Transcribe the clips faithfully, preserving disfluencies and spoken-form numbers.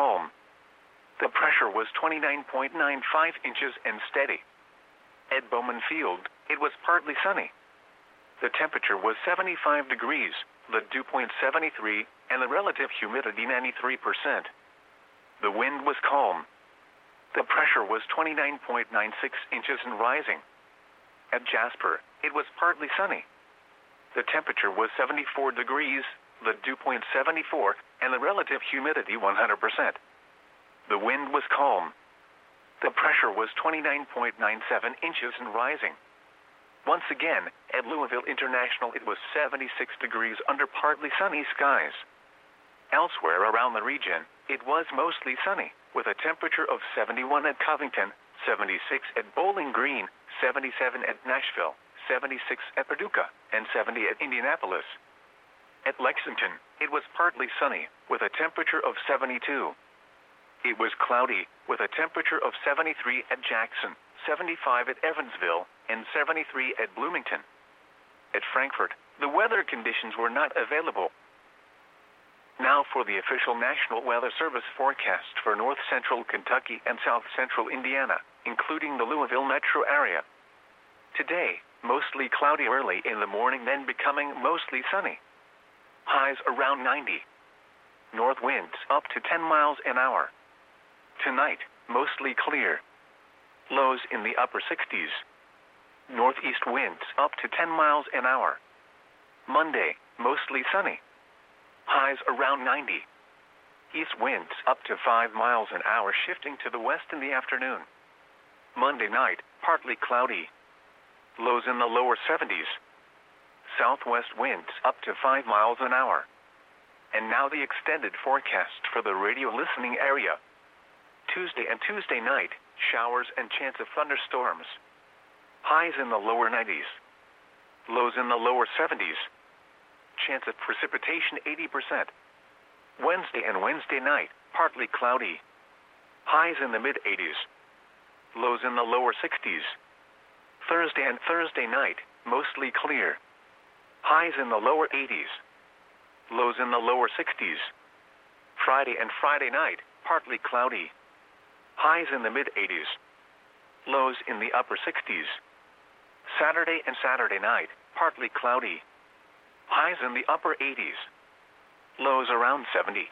calm. The pressure was twenty-nine point nine five inches and steady. At Bowman Field, it was partly sunny. The temperature was seventy-five degrees, the dew point seventy-three, and the relative humidity ninety-three percent. The wind was calm. The pressure was twenty-nine point nine six inches and rising. At Jasper, it was partly sunny. The temperature was seventy-four degrees, the dew point seventy-four, and the relative humidity one hundred percent. The wind was calm. The pressure was twenty-nine point nine seven inches and rising. Once again, at Louisville International it was seventy-six degrees under partly sunny skies. Elsewhere around the region, it was mostly sunny, with a temperature of seventy-one at Covington, seventy-six at Bowling Green, seventy-seven at Nashville, seventy-six at Paducah, and seventy at Indianapolis. At Lexington, it was partly sunny, with a temperature of seventy-two. It was cloudy, with a temperature of seventy-three at Jackson, seventy-five at Evansville, and seventy-three at Bloomington. At Frankfort, the weather conditions were not available. Now for the official National Weather Service forecast for north central Kentucky and south central Indiana, including the Louisville metro area. Today, mostly cloudy early in the morning, then becoming mostly sunny. Highs around ninety. North winds up to ten miles an hour. Tonight, mostly clear. Lows in the upper sixties. Northeast winds up to ten miles an hour. Monday, mostly sunny. Highs around ninety. East winds up to five miles an hour, shifting to the west in the afternoon. Monday night, partly cloudy. Lows in the lower seventies. Southwest winds up to five miles an hour. And now the extended forecast for the radio listening area. Tuesday and Tuesday night, showers and chance of thunderstorms. Highs in the lower nineties. Lows in the lower seventies. Chance of precipitation eighty percent. Wednesday and Wednesday night, partly cloudy. Highs in the mid eighties. Lows in the lower sixties. Thursday and Thursday night, mostly clear. Highs in the lower eighties. Lows in the lower sixties. Friday and Friday night, partly cloudy. Highs in the mid eighties. Lows in the upper sixties. Saturday and Saturday night, partly cloudy. Highs in the upper eighties. Lows around seventy.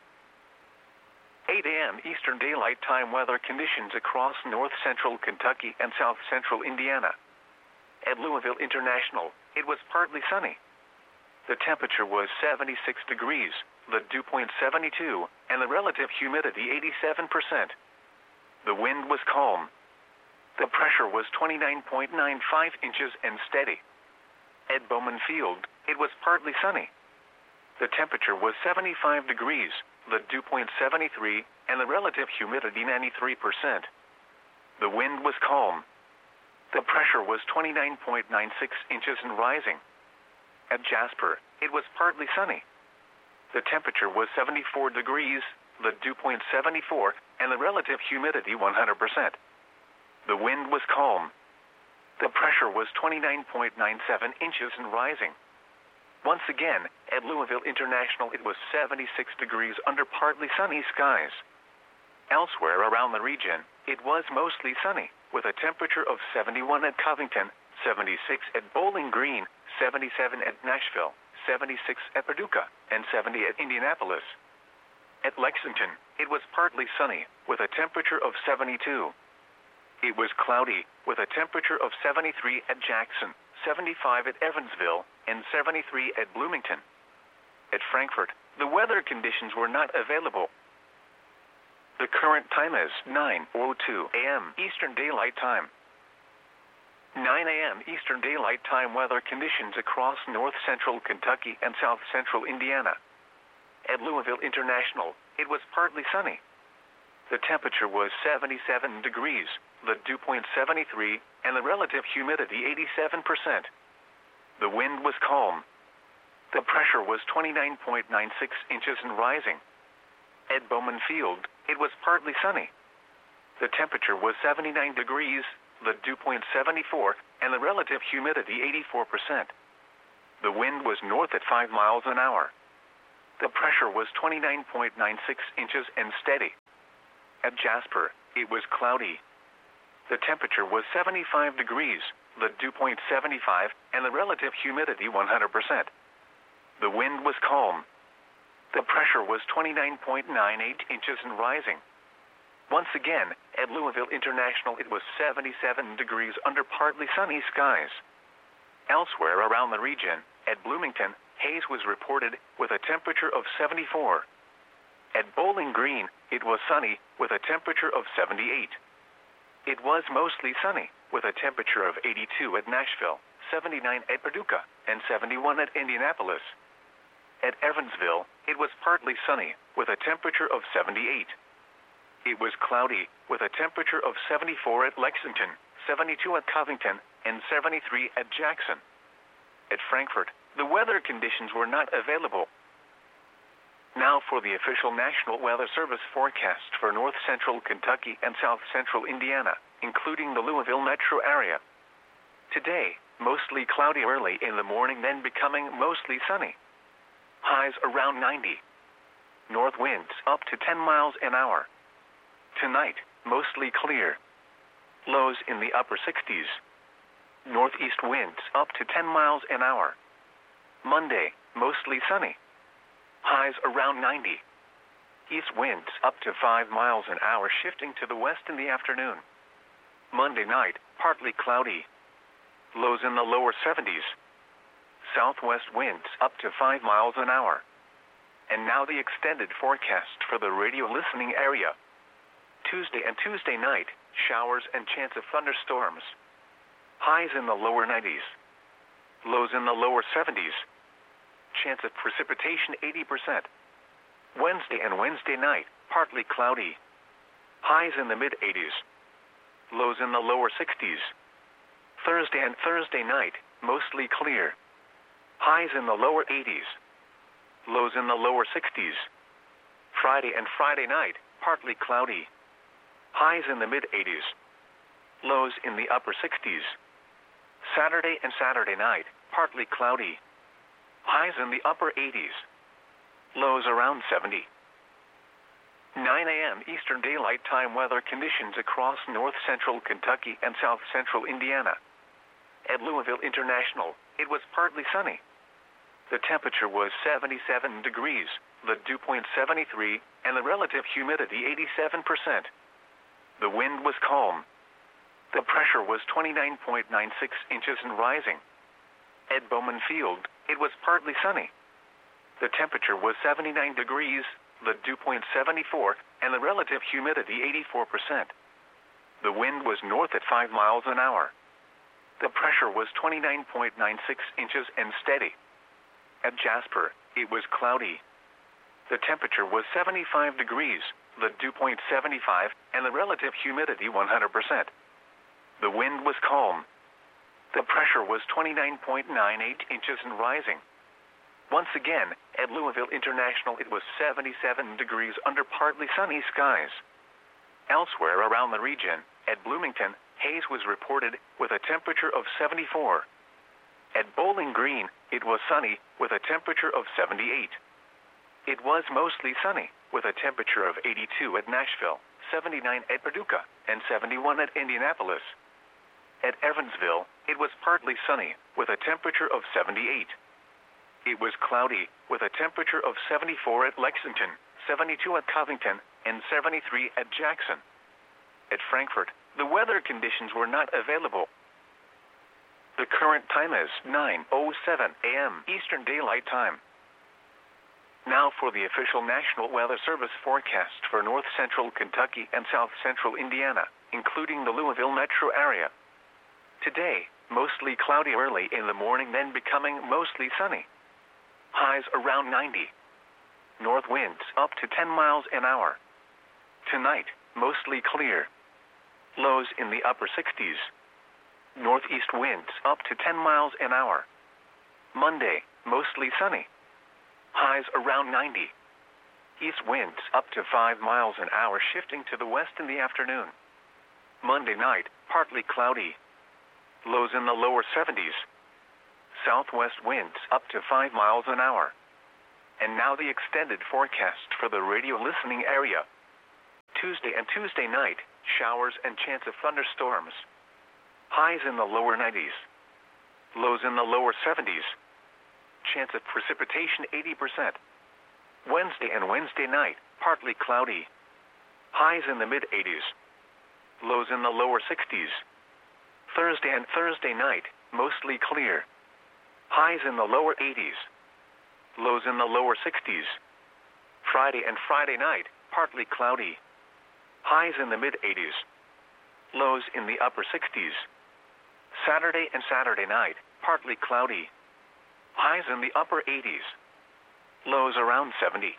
eight a m Eastern Daylight Time weather conditions across north central Kentucky and south central Indiana. At Louisville International, it was partly sunny. The temperature was seventy-six degrees, the dew point seventy-two, and the relative humidity eighty-seven percent. The wind was calm. The pressure was twenty-nine point nine five inches and steady. At Bowman Field, it was partly sunny. The temperature was seventy-five degrees, the dew point seventy-three, and the relative humidity ninety-three percent. The wind was calm. The pressure was twenty-nine point nine six inches and rising. At Jasper, it was partly sunny. The temperature was seventy-four degrees, the dew point seventy-four, and the relative humidity one hundred percent. The wind was calm. The pressure was twenty-nine point nine seven inches and rising. Once again, at Louisville International it was seventy-six degrees under partly sunny skies. Elsewhere around the region, it was mostly sunny, with a temperature of seventy-one at Covington, seventy-six at Bowling Green, seventy-seven at Nashville, seventy-six at Paducah, and seventy at Indianapolis. At Lexington, it was partly sunny, with a temperature of seventy-two. It was cloudy, with a temperature of seventy-three at Jackson, seventy-five at Evansville, and seventy-three at Bloomington. At Frankfort, the weather conditions were not available. The current time is nine oh two a m Eastern Daylight Time. nine a m Eastern Daylight Time weather conditions across north central Kentucky and south central Indiana. At Louisville International, it was partly sunny. The temperature was seventy-seven degrees, the dew point seventy-three, and the relative humidity eighty-seven percent. The wind was calm. The pressure was twenty-nine point nine six inches and rising. At Bowman Field, it was partly sunny. The temperature was seventy-nine degrees, the dew point seventy-four, and the relative humidity eighty-four percent. The wind was north at five miles an hour. The pressure was twenty-nine point nine six inches and steady. At Jasper, it was cloudy. The temperature was seventy-five degrees, the dew point seventy-five, and the relative humidity one hundred percent. The wind was calm. The pressure was twenty-nine point nine eight inches and rising. Once again, at Louisville International it was seventy-seven degrees under partly sunny skies. Elsewhere around the region, at Bloomington, haze was reported with a temperature of seventy-four. At Bowling Green, it was sunny with a temperature of seventy-eight. It was mostly sunny with a temperature of eighty-two at Nashville, seventy-nine at Paducah, and seventy-one at Indianapolis. At Evansville, it was partly sunny with a temperature of seventy-eight. It was cloudy with a temperature of seventy-four at Lexington, seventy-two at Covington, and seventy-three at Jackson. At Frankfort, the weather conditions were not available. Now for the official National Weather Service forecast for north central Kentucky and south central Indiana, including the Louisville metro area. Today, mostly cloudy early in the morning, then becoming mostly sunny. Highs around ninety. North winds up to ten miles an hour. Tonight, mostly clear. Lows in the upper sixties. Northeast winds up to ten miles an hour. Monday, mostly sunny. Highs around ninety. East winds up to five miles an hour, shifting to the west in the afternoon. Monday night, partly cloudy. Lows in the lower seventies. Southwest winds up to five miles an hour. And now the extended forecast for the radio listening area. Tuesday and Tuesday night, showers and chance of thunderstorms. Highs in the lower nineties. Lows in the lower seventies. Chance of precipitation eighty percent. Wednesday and Wednesday night, partly cloudy. Highs in the mid eighties. Lows in the lower sixties. Thursday and Thursday night, mostly clear. Highs in the lower eighties. Lows in the lower sixties. Friday and Friday night, partly cloudy. Highs in the mid eighties. Lows in the upper sixties. Saturday and Saturday night, partly cloudy. Highs in the upper eighties. Lows around seventy. nine a m Eastern Daylight Time weather conditions across north central Kentucky and south central Indiana. At Louisville International, it was partly sunny. The temperature was seventy-seven degrees, the dew point seventy-three, and the relative humidity eighty-seven percent. The wind was calm. The pressure was twenty-nine point nine six inches and rising. At Bowman Field, it was partly sunny. The temperature was seventy-nine degrees, the dew point seventy-four, and the relative humidity eighty-four percent. The wind was north at five miles an hour. The pressure was twenty-nine point nine six inches and steady. At Jasper, it was cloudy. The temperature was seventy-five degrees, the dew point seventy-five, and the relative humidity one hundred percent. The wind was calm. The pressure was twenty-nine point nine eight inches and rising. Once again, at Louisville International it was seventy-seven degrees under partly sunny skies. Elsewhere around the region, at Bloomington, haze was reported with a temperature of seventy-four. At Bowling Green, it was sunny with a temperature of seventy-eight. It was mostly sunny with a temperature of eighty-two at Nashville, seventy-nine at Paducah, and seventy-one at Indianapolis. At Evansville, it was partly sunny with a temperature of seventy-eight. It was cloudy with a temperature of seventy-four at Lexington, seventy-two at Covington, and seventy-three at Jackson. At Frankfort, the weather conditions were not available. The current time is nine oh seven a m Eastern Daylight Time. Now for the official National Weather Service forecast for north central Kentucky and south central Indiana, including the Louisville metro area. Today, mostly cloudy early in the morning, then becoming mostly sunny. Highs around ninety. North winds up to ten miles an hour. Tonight, mostly clear. Lows in the upper sixties. Northeast winds up to ten miles an hour. Monday, mostly sunny. Highs around ninety. East winds up to five miles an hour, shifting to the west in the afternoon. Monday night, partly cloudy. Lows in the lower seventies. Southwest winds up to five miles an hour. And now the extended forecast for the radio listening area. Tuesday and Tuesday night, showers and chance of thunderstorms. Highs in the lower nineties. Lows in the lower seventies. Chance of precipitation eighty percent. Wednesday and Wednesday night, partly cloudy. Highs in the mid eighties. Lows in the lower sixties. Thursday and Thursday night, mostly clear. Highs in the lower eighties. Lows in the lower sixties. Friday and Friday night, partly cloudy. Highs in the mid eighties. Lows in the upper sixties. Saturday and Saturday night, partly cloudy. Highs in the upper eighties. Lows around seventy.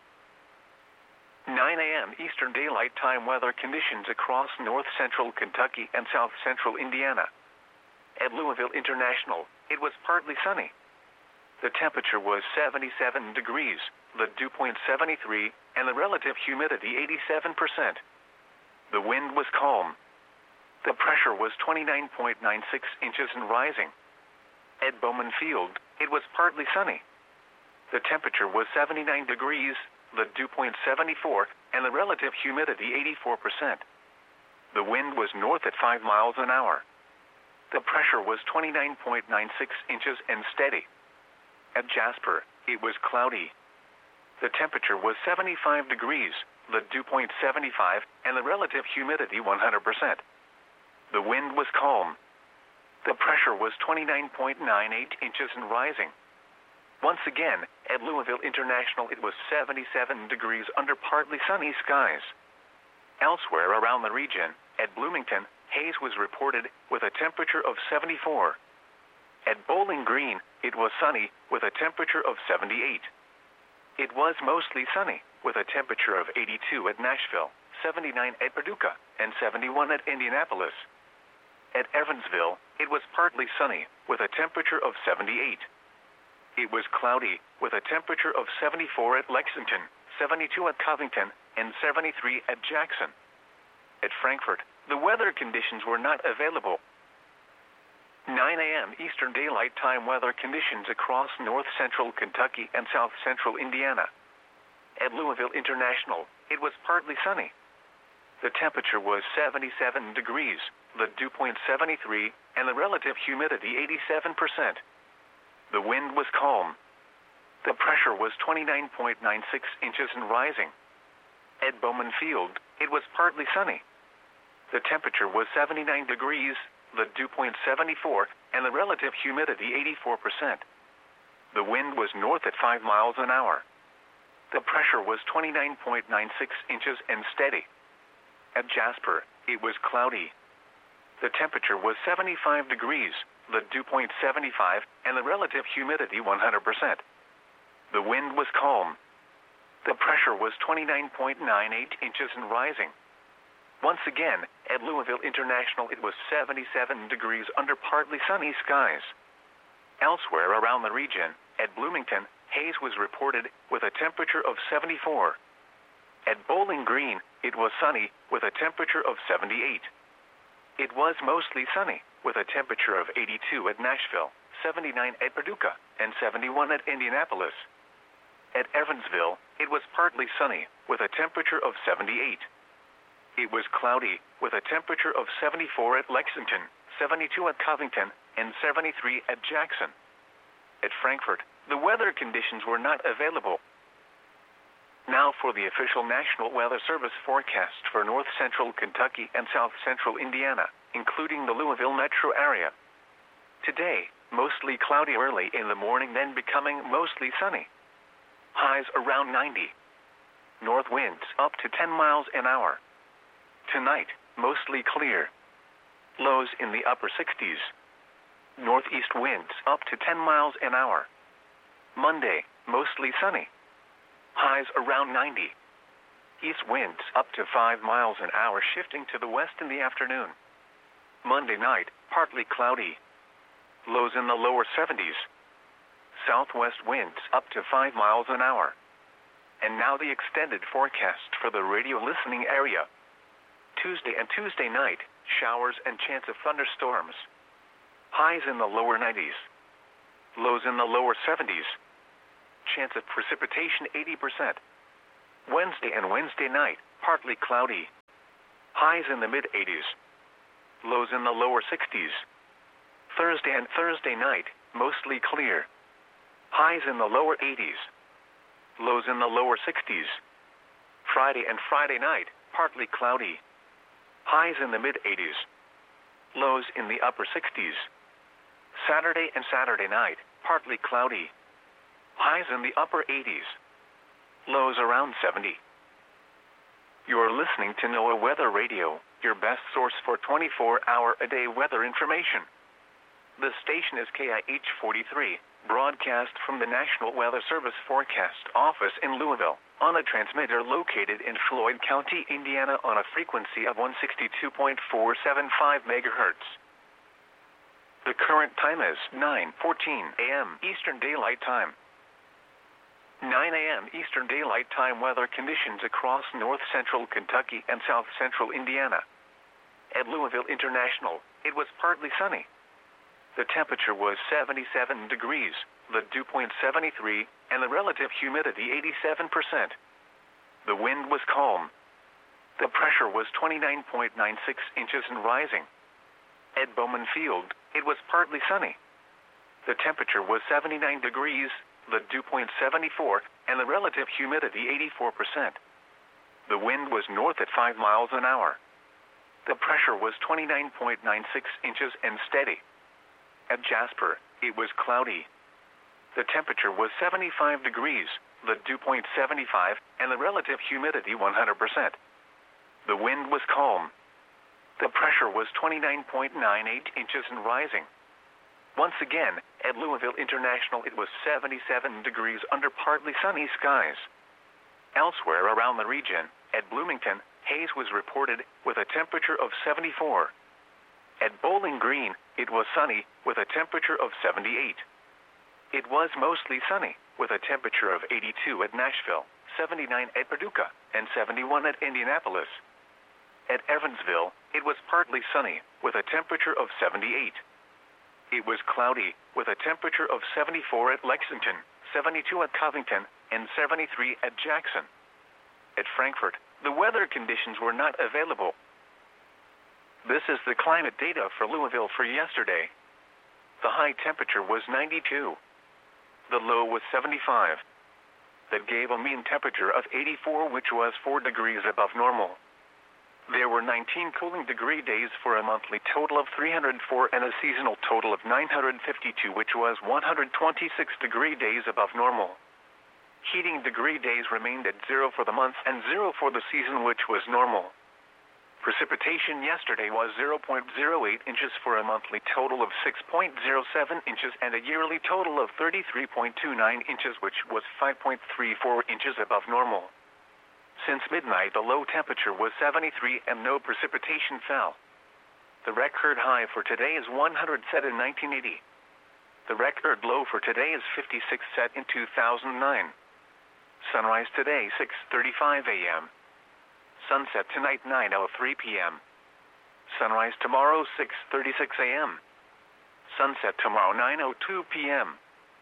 nine a m Eastern Daylight Time weather conditions across north central Kentucky and south central Indiana. At Louisville International, it was partly sunny. The temperature was seventy-seven degrees, the dew point seventy-three, and the relative humidity eighty-seven percent. The wind was calm. The pressure was twenty-nine point nine six inches and rising. At Bowman Field, it was partly sunny. The temperature was seventy-nine degrees, the dew point seventy-four, and the relative humidity eighty-four percent. The wind was north at five miles an hour. The pressure was twenty-nine point nine six inches and steady. At Jasper, it was cloudy. The temperature was seventy-five degrees, the dew point seventy-five, and the relative humidity one hundred percent. The wind was calm. The pressure was twenty-nine point nine eight inches and rising. Once again, at Louisville International, it was seventy-seven degrees under partly sunny skies. Elsewhere around the region, at Bloomington, haze was reported with a temperature of seventy-four. At Bowling Green, it was sunny with a temperature of seventy-eight. It was mostly sunny with a temperature of eighty-two at Nashville, seventy-nine at Paducah, and seventy-one at Indianapolis. At Evansville, it was partly sunny with a temperature of seventy-eight. It was cloudy with a temperature of seventy-four at Lexington, seventy-two at Covington, and seventy-three at Jackson. At Frankfort, the weather conditions were not available. nine a m Eastern Daylight Time weather conditions across north central Kentucky and south central Indiana. At Louisville International, it was partly sunny. The temperature was seventy-seven degrees, the dew point seventy-three, and the relative humidity eighty-seven percent. The wind was calm. The pressure was twenty-nine point nine six inches and rising. At Bowman Field, it was partly sunny. The temperature was seventy-nine degrees, the dew point seventy-four, and the relative humidity eighty-four percent. The wind was north at five miles an hour. The pressure was twenty-nine point nine six inches and steady. At Jasper, it was cloudy. The temperature was seventy-five degrees, the dew point seventy-five, and the relative humidity one hundred percent. The wind was calm. The pressure was twenty-nine point nine eight inches and rising. Once again, at Louisville International, it was seventy-seven degrees under partly sunny skies. Elsewhere around the region, at Bloomington, haze was reported with a temperature of seventy-four. At Bowling Green, it was sunny with a temperature of seventy-eight. It was mostly sunny with a temperature of eighty-two at Nashville, seventy-nine at Paducah, and seventy-one at Indianapolis. At Evansville, it was partly sunny with a temperature of seventy-eight. It was cloudy with a temperature of seventy-four at Lexington, seventy-two at Covington, and seventy-three at Jackson. At Frankfort, the weather conditions were not available. Now for the official National Weather Service forecast for north central Kentucky and south central Indiana, including the Louisville metro area. Today, mostly cloudy early in the morning, then becoming mostly sunny. Highs around ninety. North winds up to ten miles an hour. Tonight, mostly clear. Lows in the upper sixties. Northeast winds up to ten miles an hour. Monday, mostly sunny. Highs around ninety. East winds up to five miles an hour, shifting to the west in the afternoon. Monday night, partly cloudy. Lows in the lower seventies. Southwest winds up to five miles an hour. And now the extended forecast for the radio listening area. Tuesday and Tuesday night, showers and chance of thunderstorms. Highs in the lower nineties. Lows in the lower seventies. Chance of precipitation eighty percent. Wednesday and Wednesday night, partly cloudy. Highs in the mid eighties. Lows in the lower sixties. Thursday and Thursday night, mostly clear. Highs in the lower eighties. Lows in the lower sixties. Friday and Friday night, partly cloudy. Highs in the mid eighties. Lows in the upper sixties. Saturday and Saturday night, partly cloudy. Highs in the upper eighties. Lows around seventy. You're listening to NOAA Weather Radio, your best source for twenty-four hour a day weather information. The station is K I H forty-three, broadcast from the National Weather Service Forecast Office in Louisville, on a transmitter located in Floyd County, Indiana on a frequency of one sixty-two point four seven five megahertz. The current time is nine fourteen a m Eastern Daylight Time. nine a m Eastern Daylight Time weather conditions across north-central Kentucky and south-central Indiana. At Louisville International, it was partly sunny. The temperature was seventy-seven degrees, the dew point seventy-three, and the relative humidity eighty-seven percent. The wind was calm. The pressure was twenty-nine point nine six inches and rising. At Bowman Field, it was partly sunny. The temperature was seventy-nine degrees, the dew point seventy-four, and the relative humidity eighty-four percent. The wind was north at five miles an hour. The pressure was twenty-nine point nine six inches and steady. At Jasper, it was cloudy. The temperature was seventy-five degrees, the dew point seventy-five, and the relative humidity one hundred percent. The wind was calm. The pressure was twenty-nine point nine eight inches and rising. Once again, at Louisville International, it was seventy-seven degrees under partly sunny skies. Elsewhere around the region, at Bloomington, haze was reported with a temperature of seventy-four. At Bowling Green, it was sunny with a temperature of seventy-eight. It was mostly sunny with a temperature of eighty-two at Nashville, seventy-nine at Paducah, and seventy-one at Indianapolis. At Evansville, it was partly sunny with a temperature of seventy-eight. It was cloudy with a temperature of seventy-four at Lexington, seventy-two at Covington, and seventy-three at Jackson. At Frankfort, the weather conditions were not available. This is the climate data for Louisville for yesterday. The high temperature was ninety-two. The low was seventy-five. That gave a mean temperature of eighty-four, which was four degrees above normal. There were nineteen cooling degree days for a monthly total of three hundred four and a seasonal total of nine hundred fifty-two, which was one hundred twenty-six degree days above normal. Heating degree days remained at zero for the month and zero for the season, which was normal. Precipitation yesterday was zero point zero eight inches for a monthly total of six point zero seven inches and a yearly total of thirty-three point two nine inches, which was five point three four inches above normal. Since midnight, the low temperature was seventy-three and no precipitation fell. The record high for today is one hundred, set in nineteen eighty. The record low for today is fifty-six, set in two thousand nine. Sunrise today, six thirty-five a m Sunset tonight, nine oh three p m Sunrise tomorrow, six thirty-six a m Sunset tomorrow, nine oh two p m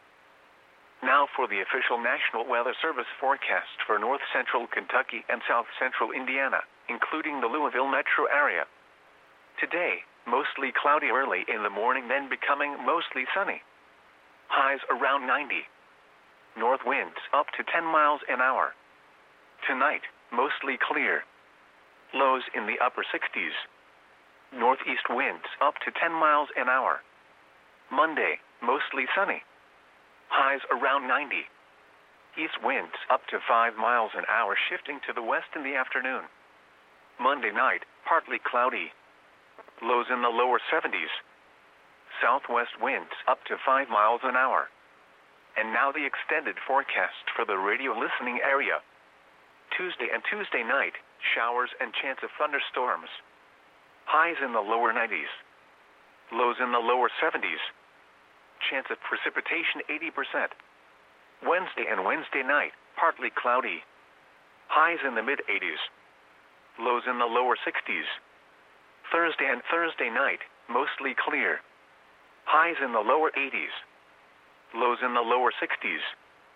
Now for the official National Weather Service forecast for north-central Kentucky and south-central Indiana, including the Louisville metro area. Today, mostly cloudy early in the morning, then becoming mostly sunny. Highs around ninety. North winds up to ten miles an hour. Tonight, mostly clear. Lows in the upper sixties. Northeast winds up to ten miles an hour. Monday, mostly sunny. Highs around ninety. East winds up to five miles an hour, shifting to the west in the afternoon. Monday night, partly cloudy. Lows in the lower seventies. Southwest winds up to five miles an hour. And now the extended forecast for the radio listening area. Tuesday and Tuesday night, showers and chance of thunderstorms. Highs in the lower nineties. Lows in the lower seventies. Chance of precipitation eighty percent. Wednesday and Wednesday night, partly cloudy. Highs in the mid eighties. Lows in the lower sixties. Thursday and Thursday night, mostly clear. Highs in the lower eighties. Lows in the lower sixties.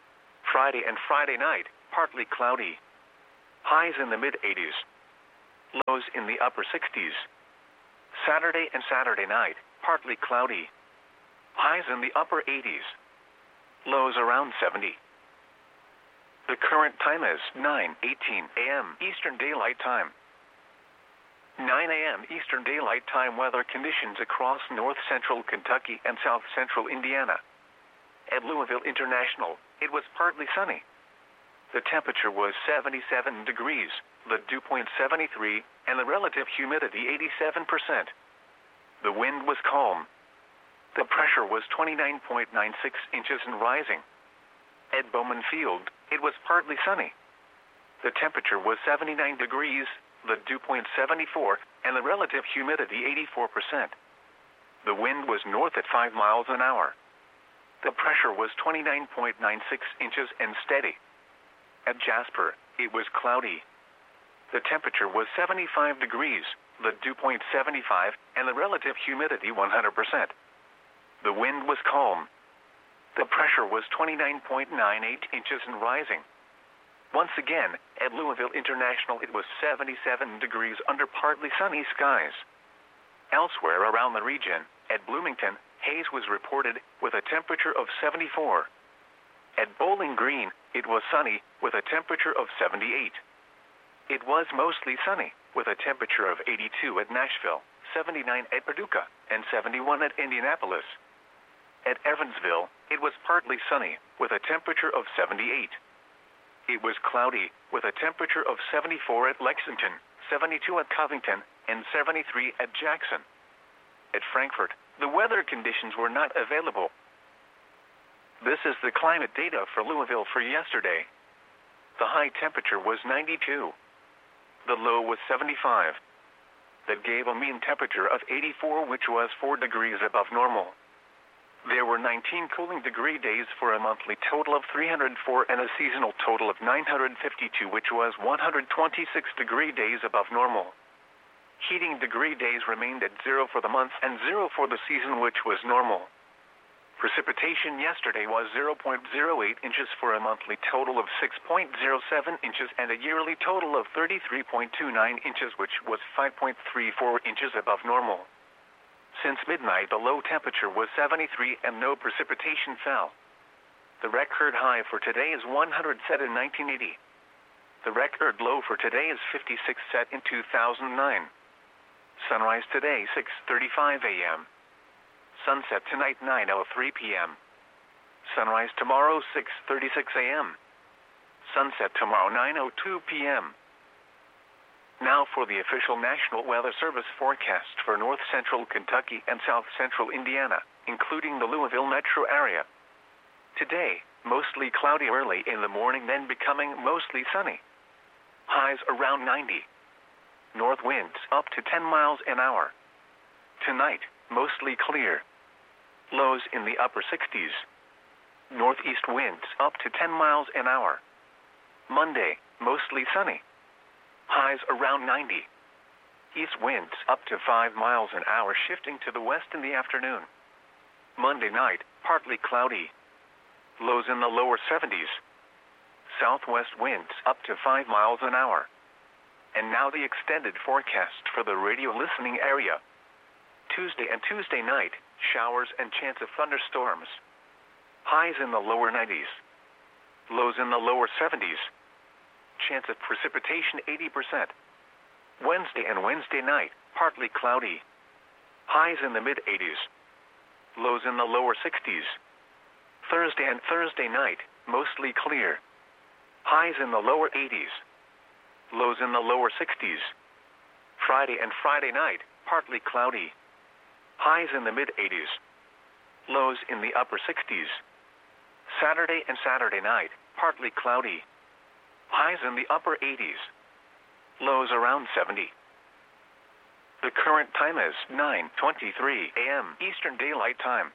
Friday and Friday night, partly cloudy. Highs in the mid eighties. lows in the upper sixties. Saturday and Saturday night, partly cloudy. Highs in the upper eighties. Lows around seventy. The current time is nine eighteen a m Eastern Daylight Time. nine a m Eastern Daylight Time weather conditions across north central Kentucky and south central Indiana. At Louisville International, it was partly sunny. The temperature was seventy-seven degrees, the dew point seventy-three, and the relative humidity eighty-seven percent. The wind was calm. The pressure was twenty-nine point nine six inches and rising. At Bowman Field, it was partly sunny. The temperature was seventy-nine degrees, the dew point seventy-four, and the relative humidity eighty-four percent. The wind was north at five miles an hour. The pressure was twenty-nine point nine six inches and steady. At Jasper, it was cloudy. The temperature was seventy-five degrees, the dew point seventy-five, and the relative humidity one hundred percent. The wind was calm. The pressure was twenty-nine point nine eight inches and rising. Once again, at Louisville International it was seventy-seven degrees under partly sunny skies. Elsewhere around the region, at Bloomington, haze was reported with a temperature of seventy-four. At Bowling Green, it was sunny with a temperature of seventy-eight. It was mostly sunny with a temperature of eighty-two at Nashville, seventy-nine at Paducah, and seventy-one at Indianapolis. At Evansville, it was partly sunny with a temperature of seventy-eight. It was cloudy with a temperature of seventy-four at Lexington, seventy-two at Covington, and seventy-three at Jackson. At Frankfort, the weather conditions were not available. This is the climate data for Louisville for yesterday. The high temperature was ninety-two. The low was seventy-five. That gave a mean temperature of eighty-four, which was four degrees above normal. There were nineteen cooling degree days for a monthly total of three hundred four and a seasonal total of nine hundred fifty-two, which was one hundred twenty-six degree days above normal. Heating degree days remained at zero for the month and zero for the season, which was normal. Precipitation yesterday was zero point zero eight inches for a monthly total of six point zero seven inches and a yearly total of thirty-three point two nine inches, which was five point three four inches above normal. Since midnight, the low temperature was seventy-three and no precipitation fell. The record high for today is one hundred set in nineteen eighty. The record low for today is fifty-six set in two thousand nine. Sunrise today, six thirty-five a m Sunset tonight, nine oh three p m Sunrise tomorrow, six thirty-six a m Sunset tomorrow, nine oh two p m Now for the official National Weather Service forecast for north central Kentucky and south central Indiana, including the Louisville metro area. Today, mostly cloudy early in the morning, then becoming mostly sunny. Highs around ninety. North winds up to ten miles an hour. Tonight, mostly clear. Lows in the upper sixties. Northeast winds up to ten miles an hour. Monday, mostly sunny. Highs around ninety. East winds up to five miles an hour, shifting to the west in the afternoon. Monday night, partly cloudy. Lows in the lower seventies. Southwest winds up to five miles an hour. And now the extended forecast for the radio listening area. Tuesday and Tuesday night, showers and chance of thunderstorms. Highs in the lower nineties. Lows in the lower seventies. Chance of precipitation eighty percent. Wednesday and Wednesday night, partly cloudy. Highs in the mid-eighties. Lows in the lower sixties. Thursday and Thursday night, mostly clear. Highs in the lower eighties. Lows in the lower sixties. Friday and Friday night, partly cloudy. Highs in the mid-eighties. Lows in the upper sixties. Saturday and Saturday night, partly cloudy. Highs in the upper eighties. Lows around seventy. The current time is nine twenty-three a m Eastern Daylight Time.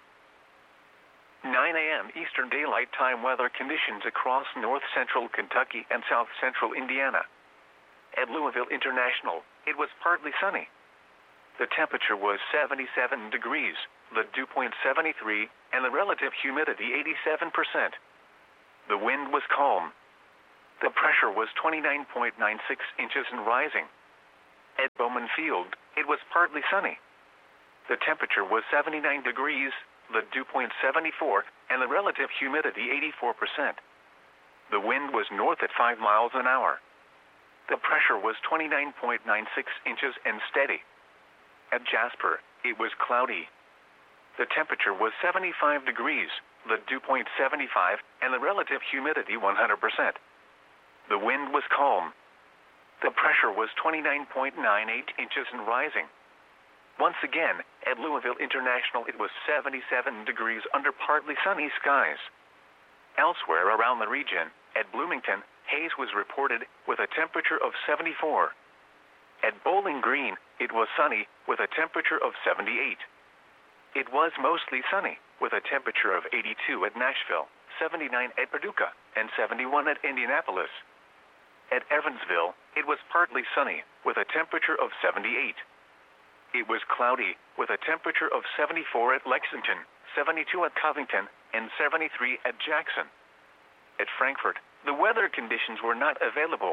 nine a m Eastern Daylight Time weather conditions across north central Kentucky and south central Indiana. At Louisville International, it was partly sunny. The temperature was seventy-seven degrees, the dew point seventy-three, and the relative humidity eighty-seven percent. The wind was calm. The pressure was twenty-nine point nine six inches and rising. At Bowman Field, it was partly sunny. The temperature was seventy-nine degrees, the dew point seventy-four, and the relative humidity eighty-four percent. The wind was north at five miles an hour. The pressure was twenty-nine point nine six inches and steady. At Jasper, it was cloudy. The temperature was seventy-five degrees, the dew point seventy-five, and the relative humidity one hundred percent. The wind was calm. The pressure was twenty-nine point nine eight inches and rising. Once again, at Louisville International it was seventy-seven degrees under partly sunny skies. Elsewhere around the region, at Bloomington, haze was reported with a temperature of seventy-four. At Bowling Green, it was sunny with a temperature of seventy-eight. It was mostly sunny with a temperature of eighty-two at Nashville, seventy-nine at Paducah, and seventy-one at Indianapolis. At Evansville, it was partly sunny with a temperature of seventy-eight. It was cloudy with a temperature of seventy-four at Lexington, seventy-two at Covington, and seventy-three at Jackson. At Frankfort, the weather conditions were not available.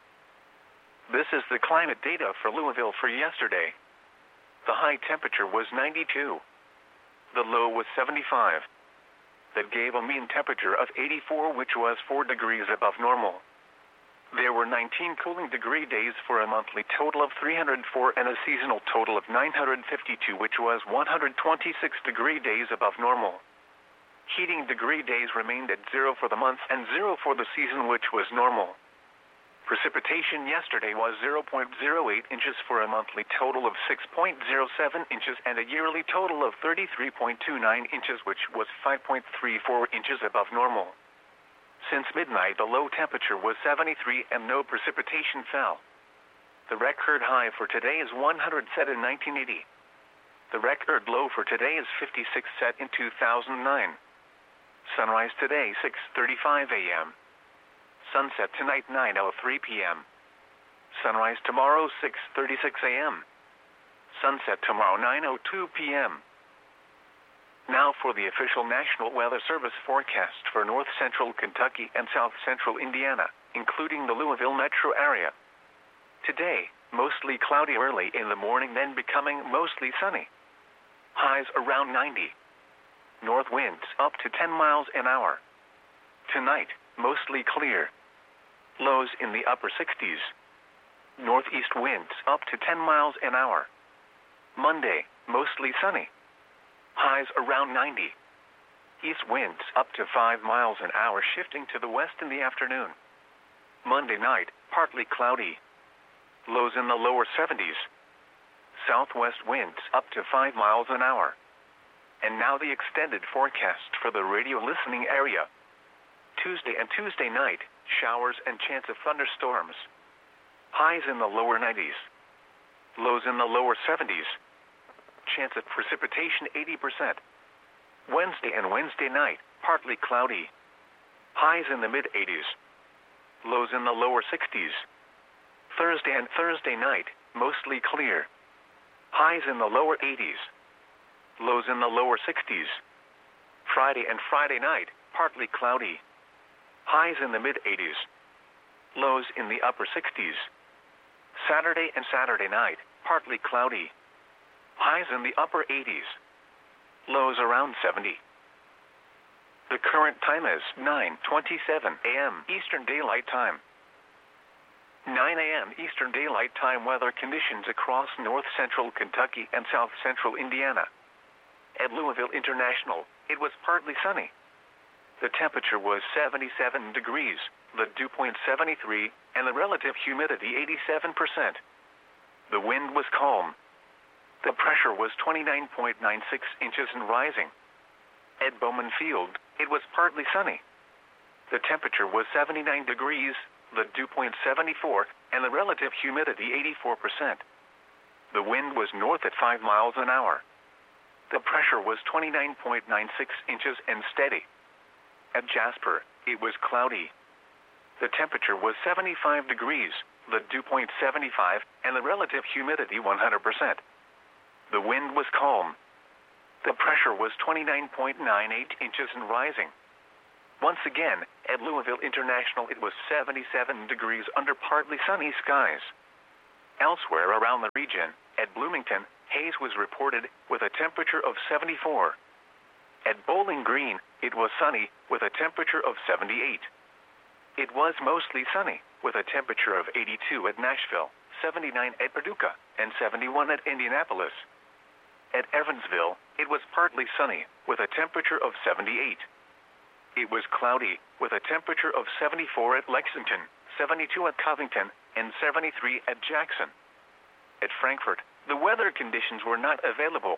This is the climate data for Louisville for yesterday. The high temperature was ninety-two. The low was seventy-five. That gave a mean temperature of eighty-four, which was four degrees above normal. There were nineteen cooling degree days for a monthly total of three hundred four and a seasonal total of nine hundred fifty-two, which was one hundred twenty-six degree days above normal. Heating degree days remained at zero for the month and zero for the season, which was normal. Precipitation yesterday was zero point zero eight inches for a monthly total of six point zero seven inches and a yearly total of thirty-three point two nine inches, which was five point three four inches above normal. Since midnight, the low temperature was seventy-three and no precipitation fell. The record high for today is one hundred set in nineteen eighty. The record low for today is fifty-six set in two thousand nine. Sunrise today, six thirty-five a m Sunset tonight, nine oh three p m Sunrise tomorrow, six thirty-six a m Sunset tomorrow, nine oh two p m Now for the official National Weather Service forecast for north central Kentucky and south central Indiana, including the Louisville metro area. Today, mostly cloudy early in the morning, then becoming mostly sunny. Highs around ninety. North winds up to ten miles an hour. Tonight, mostly clear. Lows in the upper sixties. Northeast winds up to ten miles an hour. Monday, mostly sunny. Highs around ninety. East winds up to five miles an hour, shifting to the west in the afternoon. Monday night, partly cloudy. Lows in the lower seventies. Southwest winds up to five miles an hour. And now the extended forecast for the radio listening area. Tuesday and Tuesday night, showers and chance of thunderstorms. Highs in the lower nineties. Lows in the lower seventies. Chance of precipitation eighty percent. Wednesday and Wednesday night, partly cloudy. Highs in the mid eighties. Lows in the lower sixties. Thursday and Thursday night, mostly clear. Highs in the lower eighties. Lows in the lower sixties. Friday and Friday night, partly cloudy. Highs in the mid eighties. Lows in the upper sixties. Saturday and Saturday night, partly cloudy. Highs in the upper eighties. Lows around seventy. The current time is nine twenty-seven a m Eastern Daylight Time. nine a m Eastern Daylight Time weather conditions across north central Kentucky and south central Indiana. At Louisville International, it was partly sunny. The temperature was seventy-seven degrees, the dew point seventy-three, and the relative humidity eighty-seven percent. The wind was calm. The pressure was twenty-nine point nine six inches and rising. At Bowman Field, it was partly sunny. The temperature was seventy-nine degrees, the dew point seventy-four, and the relative humidity eighty-four percent. The wind was north at five miles an hour. The pressure was twenty-nine point nine six inches and steady. At Jasper, it was cloudy. The temperature was seventy-five degrees, the dew point seventy-five, and the relative humidity one hundred percent. The wind was calm. The pressure was twenty-nine point nine eight inches and rising. Once again, at Louisville International, it was seventy-seven degrees under partly sunny skies. Elsewhere around the region, at Bloomington, haze was reported with a temperature of seventy-four. At Bowling Green, it was sunny with a temperature of seventy-eight. It was mostly sunny with a temperature of eighty-two at Nashville, seventy-nine at Paducah, and seventy-one at Indianapolis. At Evansville, it was partly sunny with a temperature of seventy-eight. It was cloudy with a temperature of seventy-four at Lexington, seventy-two at Covington, and seventy-three at Jackson. At Frankfort, the weather conditions were not available.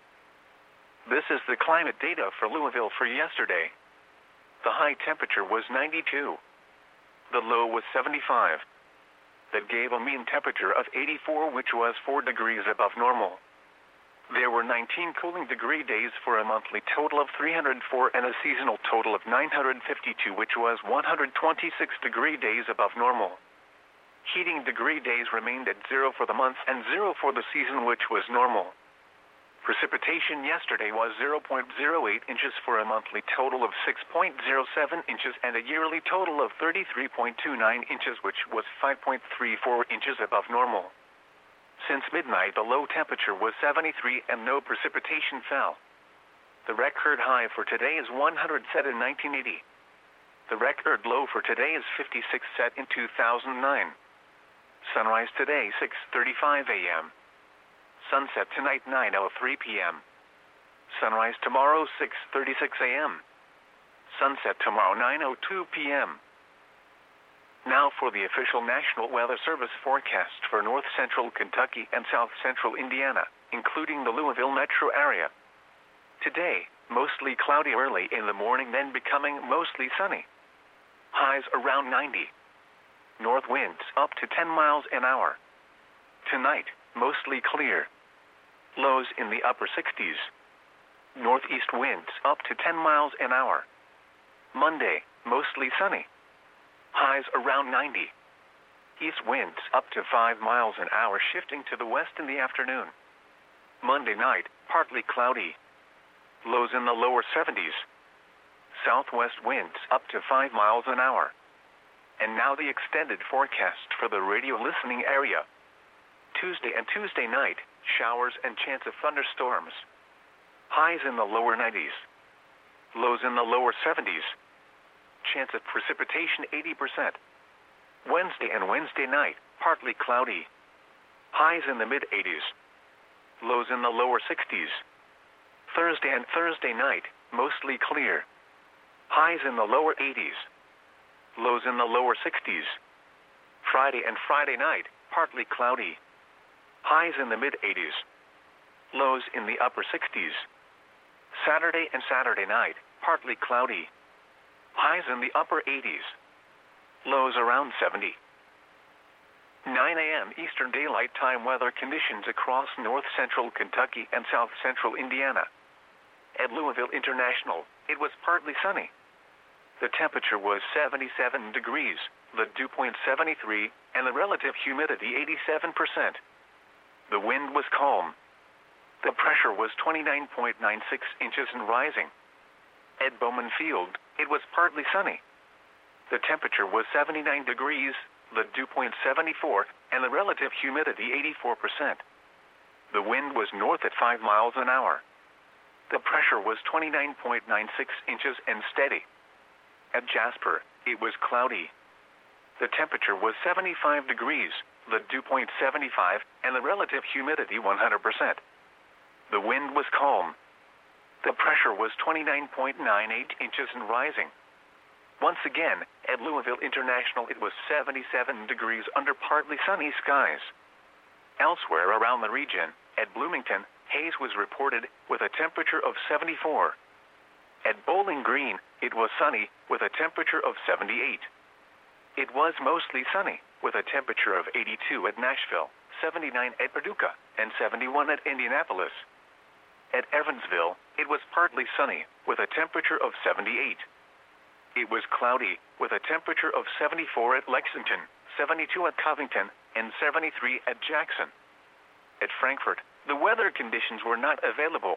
This is the climate data for Louisville for yesterday. The high temperature was ninety-two. The low was seventy-five. That gave a mean temperature of eighty-four, which was four degrees above normal. There were nineteen cooling degree days for a monthly total of three hundred four and a seasonal total of nine hundred fifty-two, which was one hundred twenty-six degree days above normal. Heating degree days remained at zero for the month and zero for the season, which was normal. Precipitation yesterday was zero point zero eight inches for a monthly total of six point zero seven inches and a yearly total of thirty-three point two nine inches, which was five point three four inches above normal. Since midnight, the low temperature was seventy-three and no precipitation fell. The record high for today is one hundred set in nineteen eighty. The record low for today is fifty-six set in two thousand nine. Sunrise today, six thirty-five a m Sunset tonight, nine oh three p m Sunrise tomorrow, six thirty-six a m Sunset tomorrow, nine oh two p m Now for the official National Weather Service forecast for north central Kentucky and south central Indiana, including the Louisville metro area. Today, mostly cloudy early in the morning, then becoming mostly sunny. Highs around ninety. North winds up to ten miles an hour. Tonight, mostly clear. Lows in the upper sixties. Northeast winds up to ten miles an hour. Monday, mostly sunny. Highs around ninety. East winds up to five miles an hour, shifting to the west in the afternoon. Monday night, partly cloudy. Lows in the lower seventies. Southwest winds up to five miles an hour. And now the extended forecast for the radio listening area. Tuesday and Tuesday night, showers and chance of thunderstorms. Highs in the lower nineties. Lows in the lower seventies. Chance of precipitation eighty percent. Wednesday and Wednesday night, partly cloudy. Highs in the mid eighties. Lows in the lower sixties. Thursday and Thursday night, mostly clear. Highs in the lower eighties. Lows in the lower sixties. Friday and Friday night, partly cloudy. Highs in the mid eighties. Lows in the upper sixties. Saturday and Saturday night, partly cloudy. Highs in the upper eighties. Lows around seventy. nine a m Eastern Daylight Time weather conditions across north central Kentucky and south central Indiana. At Louisville International, it was partly sunny. The temperature was seventy-seven degrees, the dew point seventy-three, and the relative humidity eighty-seven percent. The wind was calm. The pressure was twenty-nine point nine six inches and rising. At Bowman Field, it was partly sunny. The temperature was seventy-nine degrees, the dew point seventy-four, and the relative humidity eighty-four percent. The wind was north at five miles an hour. The pressure was twenty-nine point nine six inches and steady. At Jasper, it was cloudy. The temperature was seventy-five degrees, the dew point seventy-five, and the relative humidity one hundred percent. The wind was calm. The pressure was twenty-nine point nine eight inches and rising. Once again, at Louisville International, it was seventy-seven degrees under partly sunny skies. Elsewhere around the region, at Bloomington, haze was reported with a temperature of seventy-four. At Bowling Green, it was sunny with a temperature of seventy-eight. It was mostly sunny with a temperature of eighty-two at Nashville, seventy-nine at Paducah, and seventy-one at Indianapolis. At Evansville, it was partly sunny with a temperature of seventy-eight. It was cloudy with a temperature of seventy-four at Lexington, seventy-two at Covington, and seventy-three at Jackson. At Frankfort, the weather conditions were not available.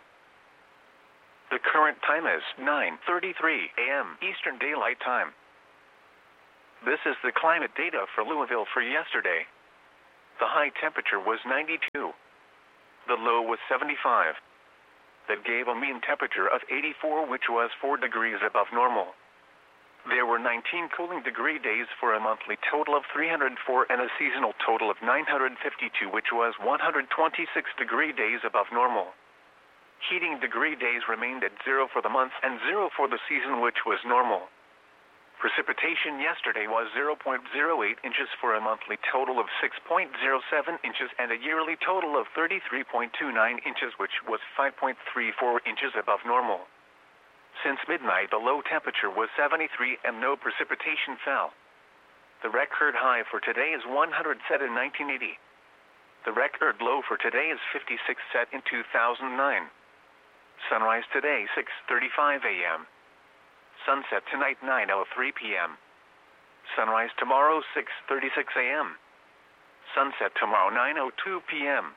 The current time is nine thirty-three a m Eastern Daylight Time. This is the climate data for Louisville for yesterday. The high temperature was ninety-two. The low was seventy-five. That gave a mean temperature of eighty-four, which was four degrees above normal. There were nineteen cooling degree days for a monthly total of three hundred four and a seasonal total of nine hundred fifty-two, which was one hundred twenty-six degree days above normal. Heating degree days remained at zero for the month and zero for the season, which was normal. Precipitation yesterday was zero point zero eight inches for a monthly total of six point zero seven inches and a yearly total of thirty-three point two nine inches, which was five point three four inches above normal. Since midnight, the low temperature was seventy-three and no precipitation fell. The record high for today is one hundred set in nineteen eighty. The record low for today is fifty-six set in two thousand nine. Sunrise today six thirty-five a m Sunset tonight nine oh three p m Sunrise tomorrow six thirty-six a m Sunset tomorrow nine oh two p m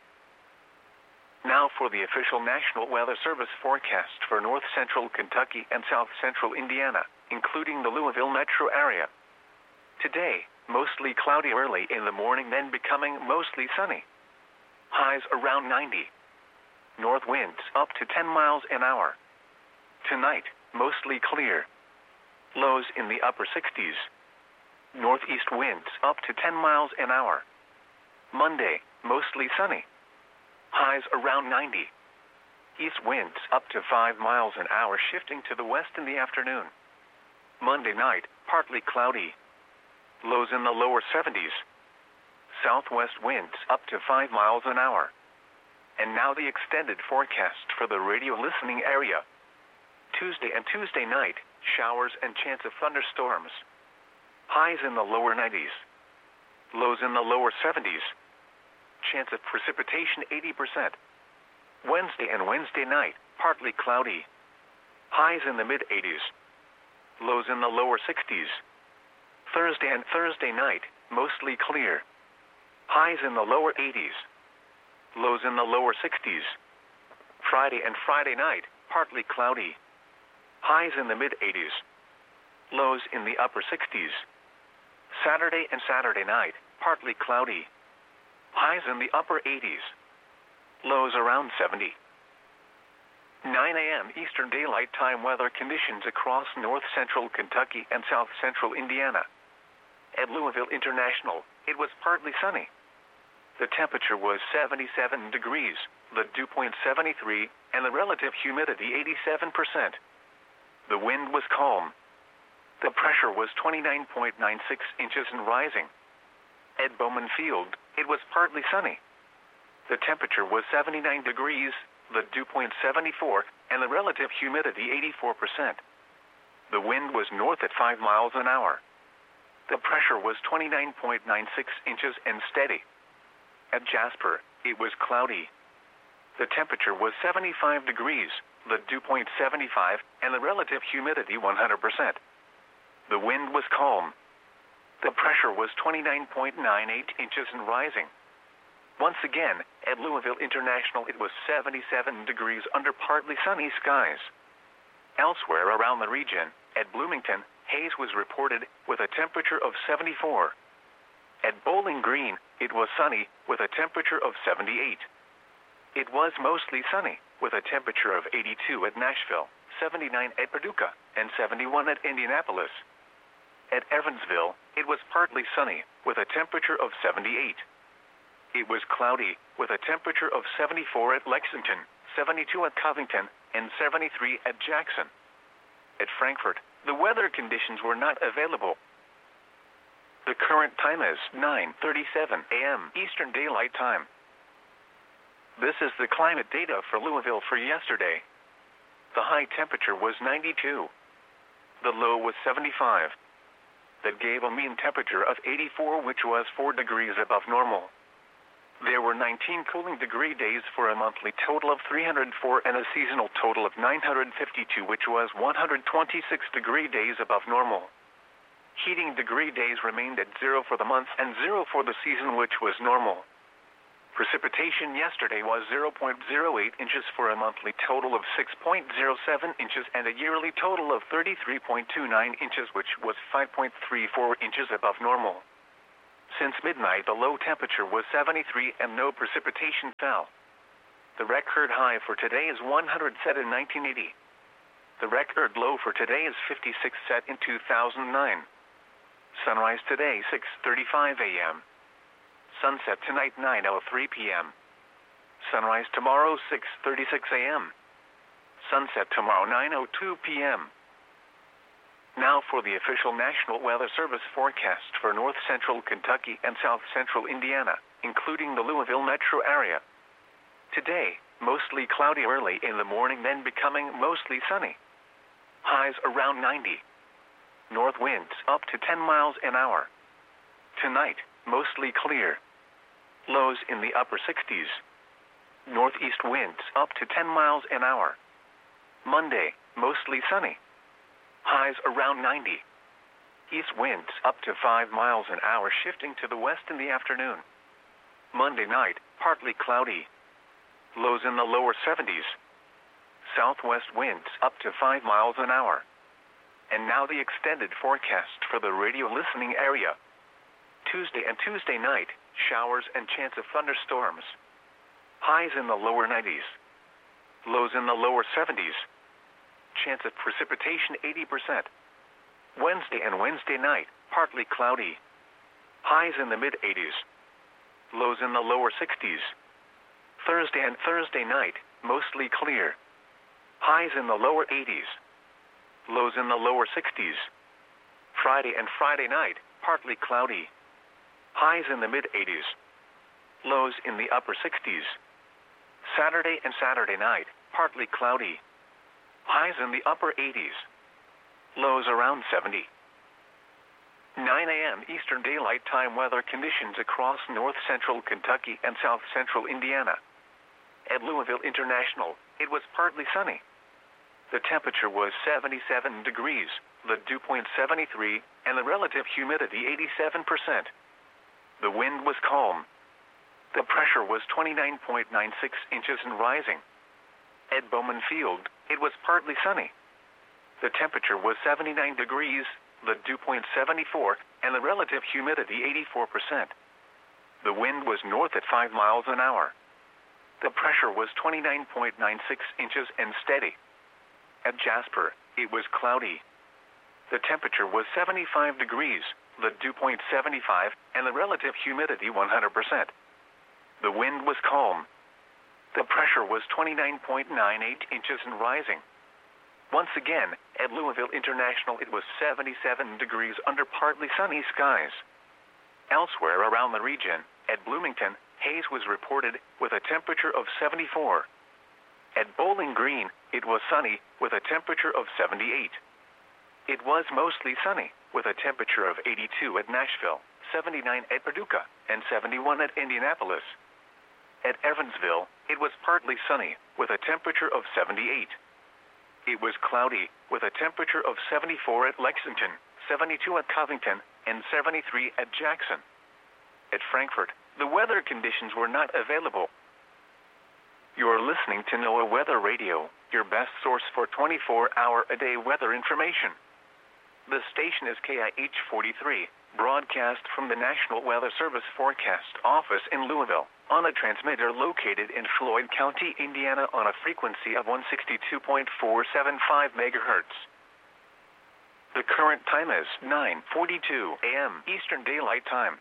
Now for the official National Weather Service forecast for north central Kentucky and south central Indiana, including the Louisville metro area. Today, mostly cloudy early in the morning, then becoming mostly sunny. Highs around ninety. North winds up to ten miles an hour. Tonight, mostly clear. Lows in the upper sixties. Northeast winds up to ten miles an hour. Monday, mostly sunny. Highs around ninety. East winds up to five miles an hour, shifting to the west in the afternoon. Monday night, partly cloudy. Lows in the lower seventies. Southwest winds up to five miles an hour. And now the extended forecast for the radio listening area. Tuesday and Tuesday night, showers and chance of thunderstorms. Highs in the lower nineties. Lows in the lower seventies. Chance of precipitation eighty percent. Wednesday and Wednesday night, partly cloudy. Highs in the mid eighties. Lows in the lower sixties. Thursday and Thursday night, mostly clear. Highs in the lower eighties. Lows in the lower sixties. Friday and Friday night, partly cloudy. Highs in the mid eighties. Lows in the upper sixties. Saturday and Saturday night, partly cloudy. Highs in the upper eighties. Lows around seventy. nine a m Eastern Daylight Time weather conditions across north central Kentucky and south central Indiana. At Louisville International, it was partly sunny. The temperature was seventy-seven degrees, the dew point seventy-three, and the relative humidity eighty-seven percent. The wind was calm. The pressure was twenty-nine point nine six inches and rising. At Bowman Field, it was partly sunny. The temperature was seventy-nine degrees, the dew point seventy-four, and the relative humidity eighty-four percent. The wind was north at five miles an hour. The pressure was twenty-nine point nine six inches and steady. At Jasper, it was cloudy. The temperature was seventy-five degrees, the dew point seventy-five, and the relative humidity one hundred percent. The wind was calm. The pressure was twenty-nine point nine eight inches and rising. Once again, at Louisville International, it was seventy-seven degrees under partly sunny skies. Elsewhere around the region, at Bloomington, haze was reported with a temperature of seventy-four. At Bowling Green, it was sunny with a temperature of seventy-eight. It was mostly sunny with a temperature of eighty-two at Nashville, seventy-nine at Paducah, and seventy-one at Indianapolis. At Evansville, it was partly sunny with a temperature of seventy-eight. It was cloudy with a temperature of seventy-four at Lexington, seventy-two at Covington, and seventy-three at Jackson. At Frankfort, the weather conditions were not available. The current time is nine thirty-seven a m Eastern Daylight Time. This is the climate data for Louisville for yesterday. The high temperature was ninety-two. The low was seventy-five. That gave a mean temperature of eighty-four, which was four degrees above normal. There were nineteen cooling degree days for a monthly total of three hundred four and a seasonal total of nine hundred fifty-two, which was one hundred twenty-six degree days above normal. Heating degree days remained at zero for the month and zero for the season, which was normal. Precipitation yesterday was zero point zero eight inches for a monthly total of six point zero seven inches and a yearly total of thirty-three point two nine inches, which was five point three four inches above normal. Since midnight, the low temperature was seventy-three and no precipitation fell. The record high for today is one hundred set in nineteen eighty. The record low for today is fifty-six set in two thousand nine. Sunrise today, six thirty-five a m Sunset tonight, nine oh three p m Sunrise tomorrow, six thirty-six a m Sunset tomorrow, nine oh two p m Now for the official National Weather Service forecast for north central Kentucky and south central Indiana, including the Louisville metro area. Today, mostly cloudy early in the morning, then becoming mostly sunny. Highs around ninety. North winds up to ten miles an hour. Tonight, mostly clear. Lows in the upper sixties. Northeast winds up to ten miles an hour. Monday, mostly sunny. Highs around ninety. East winds up to five miles an hour, shifting to the west in the afternoon. Monday night, partly cloudy. Lows in the lower seventies. Southwest winds up to five miles an hour. And now the extended forecast for the radio listening area. Tuesday and Tuesday night, showers and chance of thunderstorms. Highs in the lower nineties. Lows in the lower seventies. Chance of precipitation eighty percent. Wednesday and Wednesday night, partly cloudy. Highs in the mid eighties. Lows in the lower sixties. Thursday and Thursday night, mostly clear. Highs in the lower eighties. Lows in the lower sixties. Friday and Friday night, partly cloudy. Highs in the mid eighties. Lows in the upper sixties. Saturday and Saturday night, partly cloudy. Highs in the upper eighties. Lows around seventy. nine a m Eastern Daylight Time weather conditions across north central Kentucky and south central Indiana. At Louisville International, it was partly sunny. The temperature was seventy-seven degrees, the dew point seventy-three, and the relative humidity eighty-seven percent. The wind was calm. The pressure was twenty-nine point nine six inches and rising. At Bowman Field, it was partly sunny. The temperature was seventy-nine degrees, the dew point seventy-four, and the relative humidity eighty-four percent. The wind was north at five miles an hour. The pressure was twenty-nine point nine six inches and steady. At Jasper, it was cloudy. The temperature was seventy-five degrees, the dew point seventy-five, and the relative humidity one hundred percent. The wind was calm. The pressure was twenty-nine point nine eight inches and rising. Once again, at Louisville International, it was seventy-seven degrees under partly sunny skies. Elsewhere around the region, at Bloomington, haze was reported with a temperature of seventy-four. At Bowling Green, it was sunny with a temperature of seventy-eight. It was mostly sunny with a temperature of eighty-two at Nashville, seventy-nine at Paducah, and seventy-one at Indianapolis. At Evansville, it was partly sunny with a temperature of seventy-eight. It was cloudy with a temperature of seventy-four at Lexington, seventy-two at Covington, and seventy-three at Jackson. At Frankfort, the weather conditions were not available. You are listening to NOAA Weather Radio, your best source for twenty-four hour a day weather information. The station is K I H forty-three, broadcast from the National Weather Service Forecast Office in Louisville, on a transmitter located in Floyd County, Indiana, on a frequency of one sixty-two point four seven five megahertz. The current time is nine forty-two a m Eastern Daylight Time.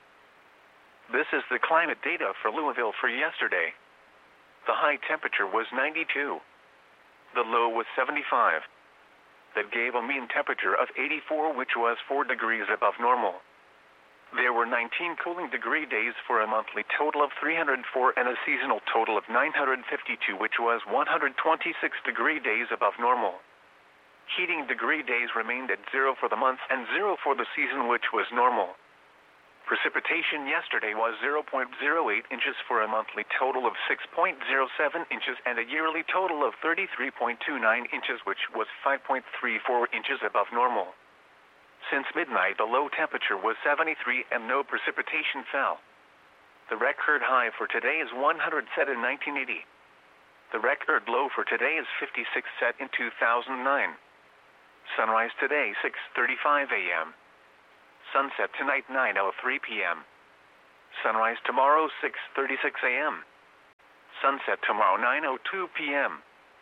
This is the climate data for Louisville for yesterday. The high temperature was ninety-two. The low was seventy-five. That gave a mean temperature of eighty-four, which was four degrees above normal. There were nineteen cooling degree days for a monthly total of three hundred four and a seasonal total of nine hundred fifty-two, which was one hundred twenty-six degree days above normal. Heating degree days remained at zero for the month and zero for the season, which was normal. Precipitation yesterday was zero point zero eight inches for a monthly total of six point zero seven inches and a yearly total of thirty-three point two nine inches, which was five point three four inches above normal. Since midnight, the low temperature was seventy-three and no precipitation fell. The record high for today is one hundred set in nineteen eighty. The record low for today is fifty-six set in two thousand nine. Sunrise today, six thirty-five a m Sunset tonight nine oh three p.m. Sunrise tomorrow six thirty-six a.m. Sunset tomorrow nine oh two p.m.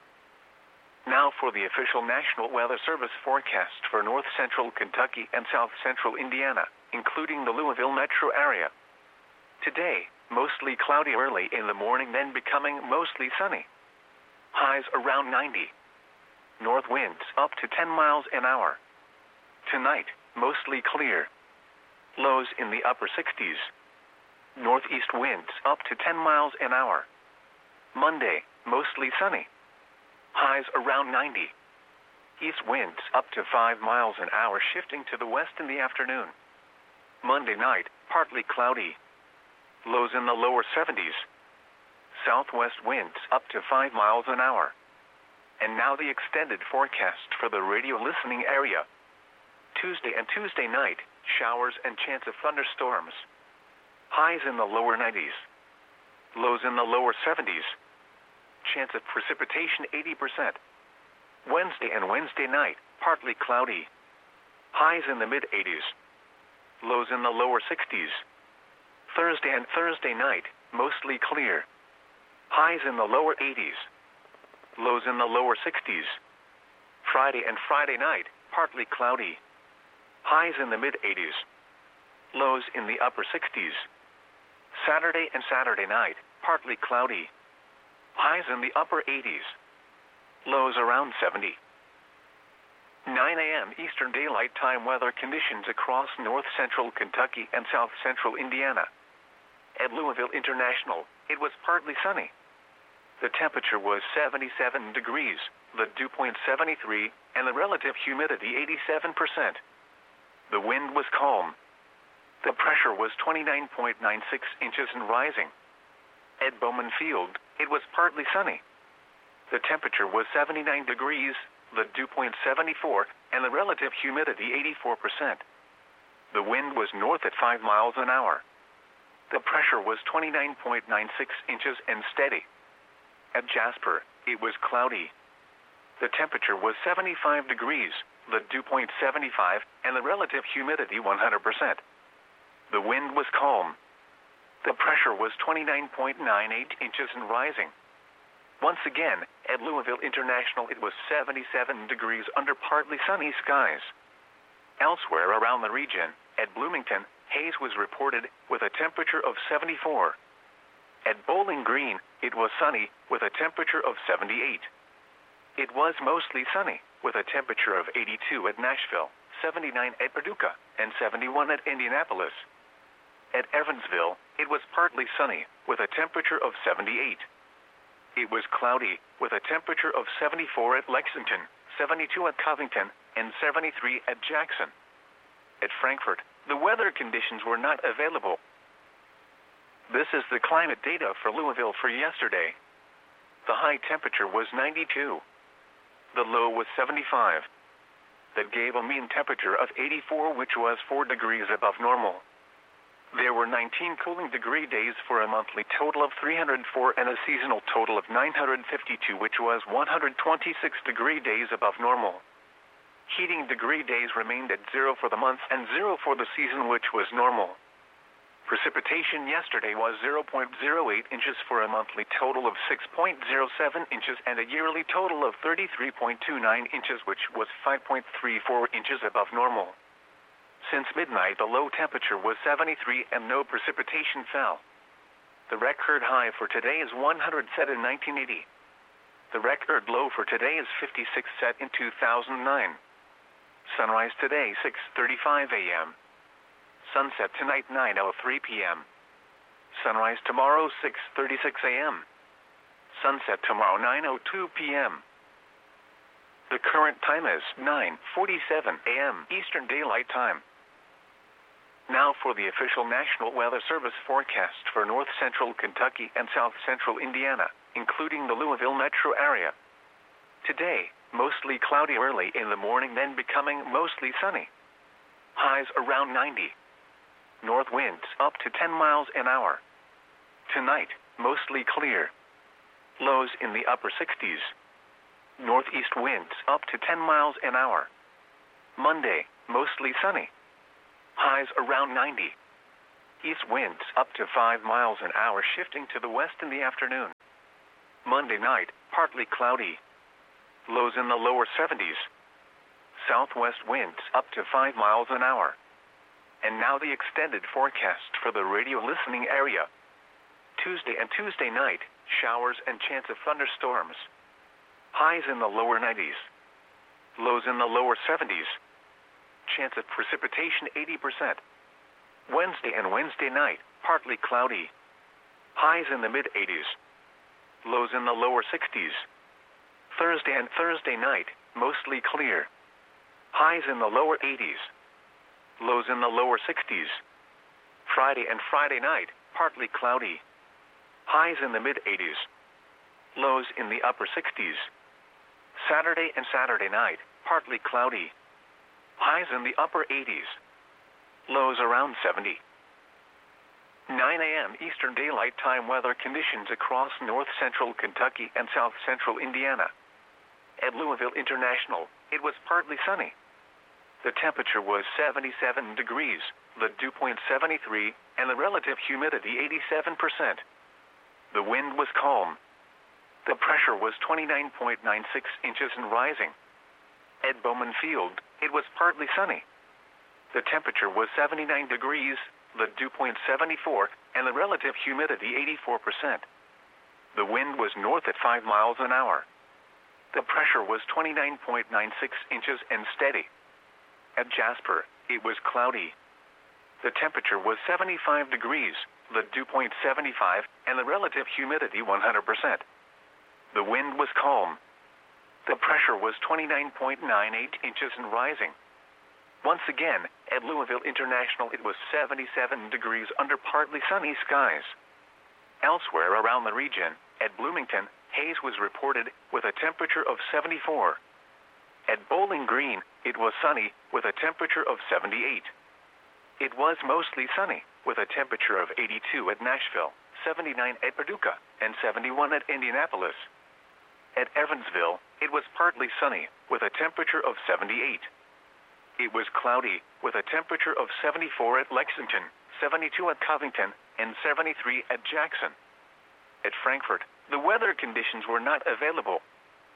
Now for the official National Weather Service forecast for north central Kentucky and south central Indiana, including the Louisville metro area. Today, mostly cloudy early in the morning, then becoming mostly sunny. Highs around ninety. North winds up to ten miles an hour. Tonight, mostly clear. Lows in the upper sixties. Northeast winds up to ten miles an hour. Monday, mostly sunny. Highs around ninety. East winds up to five miles an hour, shifting to the west in the afternoon. Monday night, partly cloudy. Lows in the lower seventies. Southwest winds up to five miles an hour. And now the extended forecast for the radio listening area. Tuesday and Tuesday night, showers and chance of thunderstorms. Highs in the lower nineties. Lows in the lower seventies. Chance of precipitation eighty percent. Wednesday and Wednesday night, partly cloudy. Highs in the mid eighties. Lows in the lower sixties. Thursday and Thursday night, mostly clear. Highs in the lower eighties. Lows in the lower sixties. Friday and Friday night, partly cloudy. Highs in the mid eighties. Lows in the upper sixties. Saturday and Saturday night, partly cloudy. Highs in the upper eighties. Lows around seventy. nine a.m. Eastern Daylight Time weather conditions across north central Kentucky and south central Indiana. At Louisville International, it was partly sunny. The temperature was seventy-seven degrees, the dew point seventy-three, and the relative humidity eighty-seven percent. The wind was calm. The pressure was twenty-nine point nine six inches and rising. At Bowman Field, it was partly sunny. The temperature was seventy-nine degrees, the dew point seventy-four, and the relative humidity eighty-four percent. The wind was north at five miles an hour. The pressure was twenty-nine point nine six inches and steady. At Jasper, it was cloudy. The temperature was seventy-five degrees, the dew point seventy-five, and the relative humidity one hundred percent. The wind was calm. The pressure was twenty-nine point nine eight inches and rising. Once again, at Louisville International, it was seventy-seven degrees under partly sunny skies. Elsewhere around the region, at Bloomington, haze was reported with a temperature of seventy-four. At Bowling Green, it was sunny with a temperature of seventy-eight. It was mostly sunny with a temperature of eighty-two at Nashville, seventy-nine at Paducah, and seventy-one at Indianapolis. At Evansville, it was partly sunny with a temperature of seventy-eight. It was cloudy with a temperature of seventy-four at Lexington, seventy-two at Covington, and seventy-three at Jackson. At Frankfort, the weather conditions were not available. This is the climate data for Louisville for yesterday. The high temperature was ninety-two. The low was seventy-five. That gave a mean temperature of eighty-four, which was four degrees above normal. There were nineteen cooling degree days for a monthly total of three hundred four and a seasonal total of nine hundred fifty-two, which was one hundred twenty-six degree days above normal. Heating degree days remained at zero for the month and zero for the season, which was normal. Precipitation yesterday was zero point zero eight inches for a monthly total of six point zero seven inches and a yearly total of thirty-three point two nine inches, which was five point three four inches above normal. Since midnight, the low temperature was seventy-three and no precipitation fell. The record high for today is one hundred set in nineteen eighty. The record low for today is fifty-six set in two thousand nine. Sunrise today six thirty-five a.m. Sunset tonight nine oh three p.m. Sunrise tomorrow six thirty-six a.m. Sunset tomorrow nine oh two p.m. The current time is nine forty-seven a.m. Eastern Daylight Time. Now for the official National Weather Service forecast for north central Kentucky and south central Indiana, including the Louisville metro area. Today, mostly cloudy early in the morning, then becoming mostly sunny. Highs around ninety. North winds up to ten miles an hour. Tonight, mostly clear. Lows in the upper sixties. Northeast winds up to ten miles an hour. Monday, mostly sunny. Highs around ninety. East winds up to five miles an hour shifting to the west in the afternoon. Monday night, partly cloudy. Lows in the lower seventies. Southwest winds up to five miles an hour. And now the extended forecast for the radio listening area. Tuesday and Tuesday night, showers and chance of thunderstorms. Highs in the lower nineties. Lows in the lower seventies. Chance of precipitation eighty percent. Wednesday and Wednesday night, partly cloudy. Highs in the mid-eighties. Lows in the lower sixties. Thursday and Thursday night, mostly clear. Highs in the lower eighties. Lows in the lower sixties. Friday and Friday night, partly cloudy. Highs in the mid-eighties. Lows in the upper sixties. Saturday and Saturday night, partly cloudy. Highs in the upper eighties. Lows around seventy. nine a m Eastern Daylight Time weather conditions across north central Kentucky and south central Indiana. At Louisville International, it was partly sunny. The temperature was seventy-seven degrees, the dew point seventy-three, and the relative humidity eighty-seven percent. The wind was calm. The pressure was twenty-nine point nine six inches and rising. At Bowman Field, it was partly sunny. The temperature was seventy-nine degrees, the dew point seventy-four, and the relative humidity eighty-four percent. The wind was north at five miles an hour. The pressure was twenty-nine point nine six inches and steady. At Jasper, it was cloudy. The temperature was seventy-five degrees, the dew point seventy-five, and the relative humidity one hundred percent. The wind was calm. The pressure was twenty-nine point nine eight inches and rising. Once again, at Louisville International it was seventy-seven degrees under partly sunny skies. Elsewhere around the region, at Bloomington, haze was reported with a temperature of seventy-four. At Bowling Green, it was sunny with a temperature of seventy-eight. It was mostly sunny with a temperature of eighty-two at Nashville, seventy-nine at Paducah, and seventy-one at Indianapolis. At Evansville, it was partly sunny with a temperature of seventy-eight. It was cloudy with a temperature of seventy-four at Lexington, seventy-two at Covington, and seventy-three at Jackson. At Frankfort, the weather conditions were not available.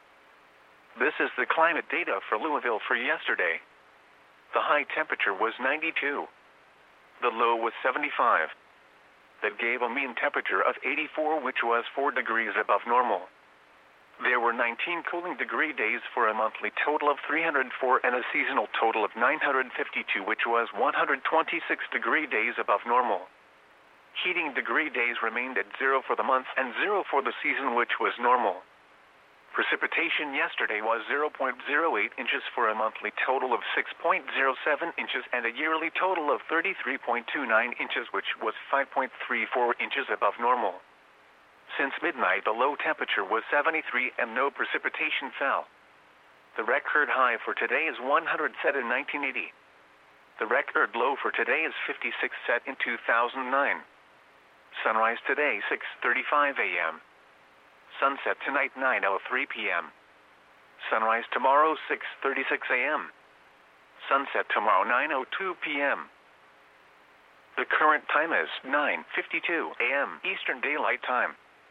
This is the climate data for Louisville for yesterday. The high temperature was ninety-two. The low was seventy-five. That gave a mean temperature of eighty-four, which was four degrees above normal. There were nineteen cooling degree days for a monthly total of three hundred four and a seasonal total of nine hundred fifty-two, which was one hundred twenty-six degree days above normal. Heating degree days remained at zero for the month and zero for the season, which was normal. Precipitation yesterday was zero point zero eight inches for a monthly total of six point zero seven inches and a yearly total of thirty-three point two nine inches, which was five point three four inches above normal. Since midnight, the low temperature was seventy-three and no precipitation fell. The record high for today is one hundred set in nineteen eighty. The record low for today is fifty-six set in two thousand nine. Sunrise today six thirty-five a m Sunset tonight nine oh three p m Sunrise tomorrow six thirty-six a m Sunset tomorrow nine oh two p m The current time is nine fifty-two a m Eastern Daylight Time.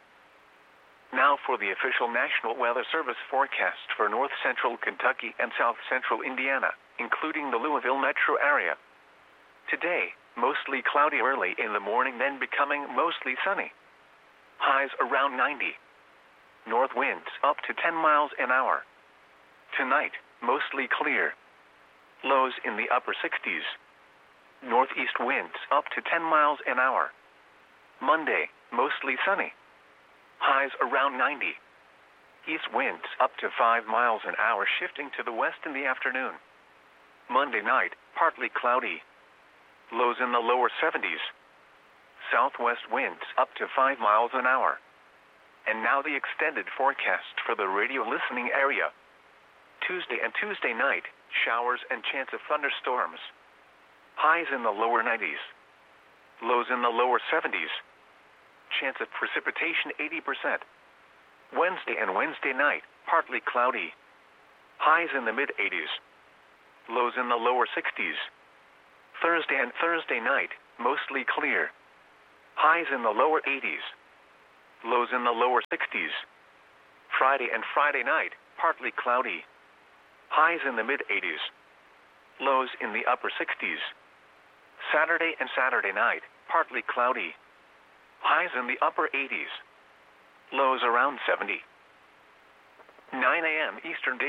Now for the official National Weather Service forecast for north central Kentucky and south central Indiana, including the Louisville metro area. Today, mostly cloudy early in the morning, then becoming mostly sunny. Highs around ninety. North winds up to ten miles an hour. Tonight, mostly clear. Lows in the upper sixties. Northeast winds up to ten miles an hour. Monday, mostly sunny. Highs around ninety. East winds up to five miles an hour shifting to the west in the afternoon. Monday night, partly cloudy. Lows in the lower seventies. Southwest winds up to five miles an hour. And now the extended forecast for the radio listening area. Tuesday and Tuesday night, showers and chance of thunderstorms. Highs in the lower nineties. Lows in the lower seventies. Chance of precipitation eighty percent. Wednesday and Wednesday night, partly cloudy. Highs in the mid-eighties. Lows in the lower sixties. Thursday and Thursday night, mostly clear. Highs in the lower eighties. Lows in the lower sixties. Friday and Friday night, partly cloudy. Highs in the mid-eighties. Lows in the upper sixties. Saturday and Saturday night, partly cloudy. Highs in the upper eighties. Lows around seventy. nine a m Eastern Daylight